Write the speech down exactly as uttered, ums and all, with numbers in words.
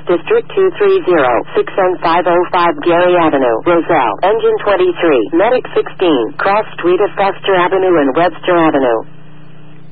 District two three zero, six N five oh five Gary Avenue, Roselle, Engine twenty-three, Medic sixteen, Cross Street of Foster Avenue and Webster Avenue.